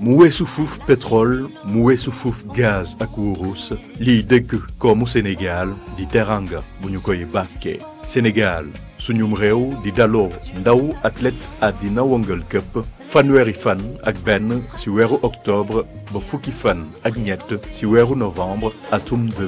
mu weesu fuuf pétrole mu weesu fuuf gaz ak wurus liy dëgg koomu Sénégal di teranga bu ñu koy bàkkee Sénégal suñum réew di daloo ndaw athlète àddina wëngal këpp fanweeri fan ak benn ci weeru octobre ba fukki fan ak ñett ci weeru novembre atum